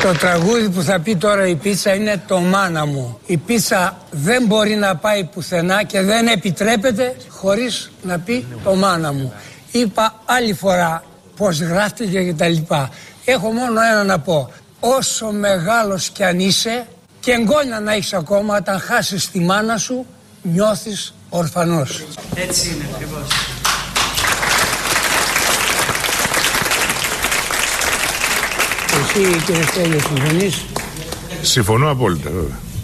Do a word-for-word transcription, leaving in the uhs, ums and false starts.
Το τραγούδι που θα πει τώρα η πίτσα είναι το μάνα μου. Η πίτσα δεν μπορεί να πάει πουθενά και δεν επιτρέπεται χωρίς να πει το μάνα μου. Είπα άλλη φορά πώς γράφτηκε και τα λοιπά. Έχω μόνο ένα να πω. Όσο μεγάλος κι αν είσαι και εγγόνια να έχεις ακόμα, όταν χάσεις τη μάνα σου νιώθεις ορφανός. Έτσι είναι ακριβώς. Εσύ κύριε Στέλιο συμφωνείς? Συμφωνώ απόλυτα βέβαια.